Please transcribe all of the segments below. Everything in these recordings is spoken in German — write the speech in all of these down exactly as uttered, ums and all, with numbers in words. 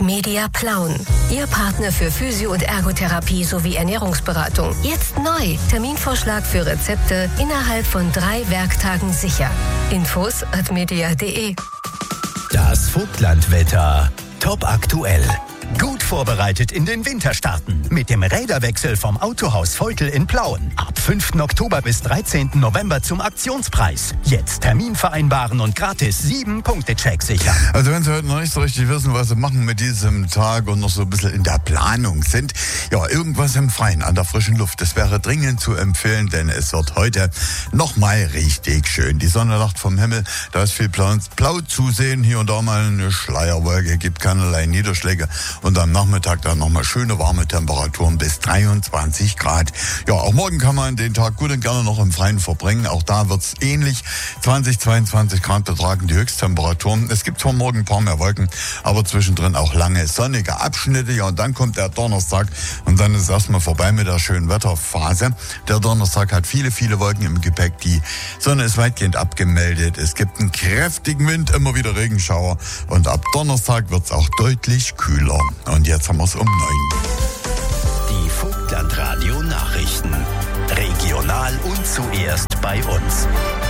Media Plauen. Ihr Partner für Physio- und Ergotherapie sowie Ernährungsberatung. Jetzt neu. Terminvorschlag für Rezepte innerhalb von drei Werktagen sicher. Infos at media punkt de. Das Vogtlandwetter. Top aktuell. Gut vorbereitet in den Winter starten. Mit dem Räderwechsel vom Autohaus Veutel in Plauen. Ab fünften Oktober bis dreizehnten November zum Aktionspreis. Jetzt Termin vereinbaren und gratis sieben Punkte Check sichern. Also wenn Sie heute noch nicht so richtig wissen, was Sie machen mit diesem Tag und noch so ein bisschen in der Planung sind, ja, irgendwas im Freien, an der frischen Luft. Das wäre dringend zu empfehlen, denn es wird heute nochmal richtig schön. Die Sonne lacht vom Himmel, da ist viel Blau, Blau zu sehen, hier und da mal eine Schleierwolke, gibt keinerlei Niederschläge. Und am Nachmittag dann nochmal schöne warme Temperaturen bis dreiundzwanzig Grad. Ja, auch morgen kann man den Tag gut und gerne noch im Freien verbringen. Auch da wird's ähnlich. zwanzig, zweiundzwanzig Grad betragen die Höchsttemperaturen. Es gibt zwar morgen ein paar mehr Wolken, aber zwischendrin auch lange sonnige Abschnitte. Ja, und dann kommt der Donnerstag und dann ist erstmal vorbei mit der schönen Wetterphase. Der Donnerstag hat viele, viele Wolken im Gepäck. Die Sonne ist weitgehend abgemeldet. Es gibt einen kräftigen Wind, immer wieder Regenschauer. Und ab Donnerstag wird's auch deutlich kühler. Und jetzt haben wir es um neun. Die Vogtlandradio Nachrichten. Regional und zuerst bei uns.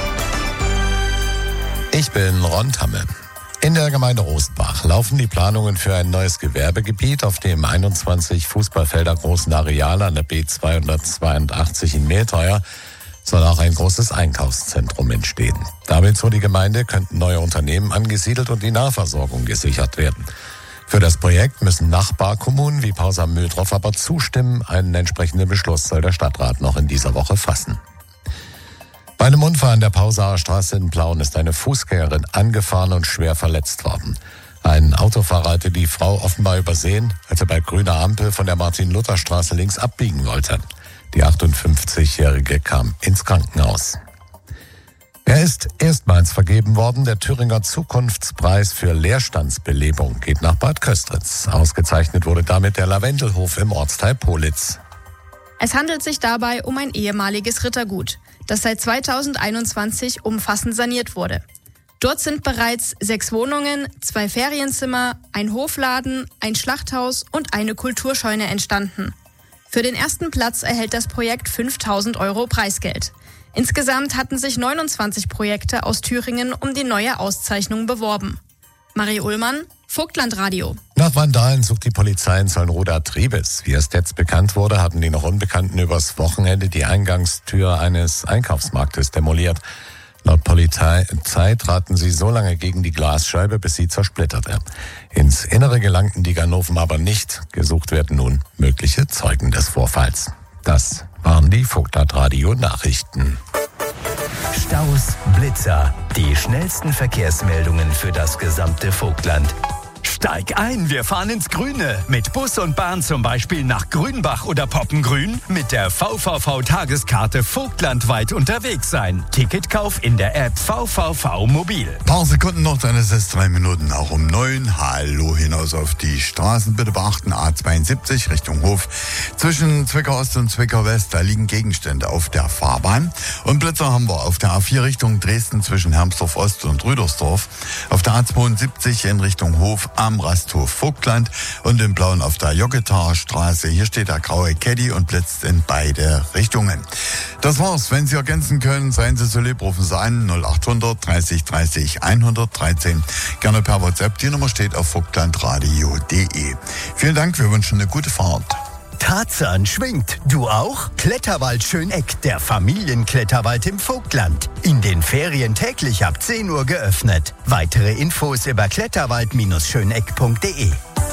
Ich bin Ron Tamme. In der Gemeinde Rosenbach laufen die Planungen für ein neues Gewerbegebiet auf dem einundzwanzig Fußballfelder großen Areal an der B zweihundertzweiundachtzig in Mehlteuer. Soll auch ein großes Einkaufszentrum entstehen. Damit, so die Gemeinde, könnten neue Unternehmen angesiedelt und die Nahversorgung gesichert werden. Für das Projekt müssen Nachbarkommunen wie Pausa Mühldorf aber zustimmen. Einen entsprechenden Beschluss soll der Stadtrat noch in dieser Woche fassen. Bei einem Unfall an der Pausaaer Straße in Plauen ist eine Fußgängerin angefahren und schwer verletzt worden. Ein Autofahrer hatte die Frau offenbar übersehen, als er bei grüner Ampel von der Martin-Luther-Straße links abbiegen wollte. Die achtundfünfzigjährige kam ins Krankenhaus. Er ist erstmals vergeben worden. Der Thüringer Zukunftspreis für Leerstandsbelebung geht nach Bad Köstritz. Ausgezeichnet wurde damit der Lavendelhof im Ortsteil Politz. Es handelt sich dabei um ein ehemaliges Rittergut, das seit zweitausendeinundzwanzig umfassend saniert wurde. Dort sind bereits sechs Wohnungen, zwei Ferienzimmer, ein Hofladen, ein Schlachthaus und eine Kulturscheune entstanden. Für den ersten Platz erhält das Projekt fünftausend Euro Preisgeld. Insgesamt hatten sich neunundzwanzig Projekte aus Thüringen um die neue Auszeichnung beworben. Marie Ullmann, Vogtlandradio. Nach Vandalen sucht die Polizei in Zollenroda-Triebes. Wie es jetzt bekannt wurde, haben die noch Unbekannten übers Wochenende die Eingangstür eines Einkaufsmarktes demoliert. Laut Polizei traten sie so lange gegen die Glasscheibe, bis sie zersplitterte. Ins Innere gelangten die Ganoven aber nicht. Gesucht werden nun mögliche Zeugen des Vorfalls. Das waren die Vogtlandradio-Nachrichten. Staus, Blitzer, die schnellsten Verkehrsmeldungen für das gesamte Vogtland. Steig ein, wir fahren ins Grüne. Mit Bus und Bahn zum Beispiel nach Grünbach oder Poppengrün. Mit der V V V-Tageskarte vogtlandweit unterwegs sein. Ticketkauf in der App V V V Mobil. Ein paar Sekunden noch, dann ist es drei Minuten auch um neun. Hallo hinaus auf die Straßen. Bitte beachten, A zweiundsiebzig Richtung Hof. Zwischen Zwickau Ost und Zwickau West, da liegen Gegenstände auf der Fahrbahn. Und Blitzer haben wir auf der A vier Richtung Dresden zwischen Hermsdorf Ost und Rüdersdorf. Auf der A zweiundsiebzig in Richtung Hof am Rasthof Vogtland und im Blauen auf der Joggetaer Straße. Hier steht der graue Caddy und blitzt in beide Richtungen. Das war's. Wenn Sie ergänzen können, seien Sie so lieb, rufen Sie an null achthundert dreißig dreißig hundertdreizehn. Gerne per WhatsApp. Die Nummer steht auf vogtlandradio punkt de. Vielen Dank, wir wünschen eine gute Fahrt. Tarzan schwingt. Du auch? Kletterwald Schöneck, der Familienkletterwald im Vogtland. In den Ferien täglich ab zehn Uhr geöffnet. Weitere Infos über kletterwald Schöneck punkt de.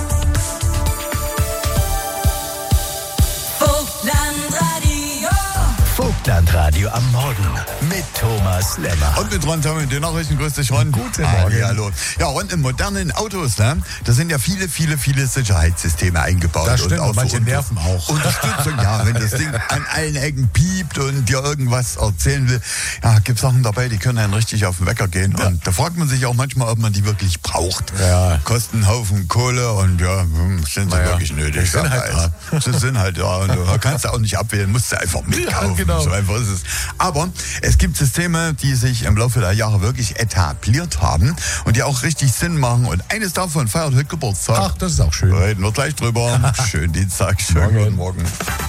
Vogtlandradio am Morgen mit Thomas Lemmer. Und mit Ron Tamme, die Nachrichten. Grüß dich, Ron. Guten Morgen. Ah, hallo. Ja, Ron, in modernen Autos, ne, da sind ja viele, viele, viele Sicherheitssysteme eingebaut. Das stimmt, und, auch manche so nerven auch. Unterstützung, ja, wenn das Ding an allen Ecken piept und dir irgendwas erzählen will. Ja, gibt Sachen dabei, die können einen richtig auf den Wecker gehen. Ja. Und da fragt man sich auch manchmal, ob man die wirklich braucht. Ja. Kosten einen Haufen Kohle und ja, sind sie naja, wirklich nötig. Sie sind halt da. Sie sind halt da. Und du kannst du auch nicht abwählen, musst du einfach mitkaufen. Ja, genau. So, einfach ist es. Aber es gibt Systeme, die sich im Laufe der Jahre wirklich etabliert haben und die auch richtig Sinn machen. Und eines davon feiert heute Geburtstag. Ach, das ist auch schön. Reden wir gleich drüber. Schönen Dienstag, schönen guten Morgen.